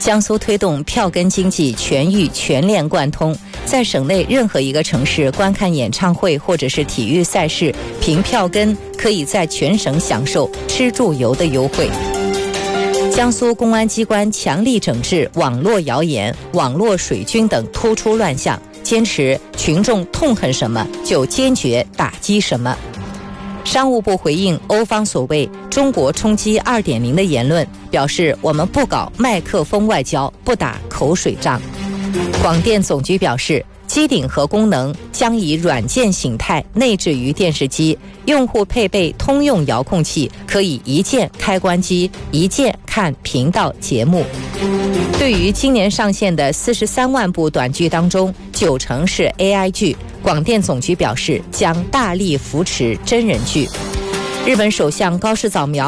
江苏推动票根经济全域全链贯通，在省内任何一个城市观看演唱会或者是体育赛事，凭票根可以在全省享受吃住游的优惠。江苏公安机关强力整治网络谣言、网络水军等突出乱象，坚持群众痛恨什么就坚决打击什么。商务部回应欧方所谓中国冲击 2.0 的言论，表示我们不搞麦克风外交，不打口水仗。广电总局表示，机顶盒功能将以软件形态内置于电视机，用户配备通用遥控器，可以一键开关机，一键看频道节目。对于今年上线的43万部短剧当中，9成是 AI 剧，广电总局表示将大力扶持真人剧。日本首相高市早苗